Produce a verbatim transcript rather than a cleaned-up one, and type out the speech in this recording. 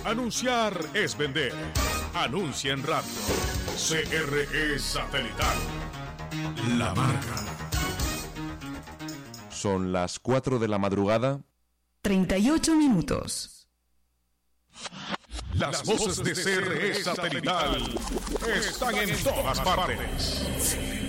Anunciar es vender. Anuncia en radio. C R E Satelital. La marca. Son las cuatro de la madrugada. treinta y ocho minutos. Las voces de C R E Satelital están en todas partes.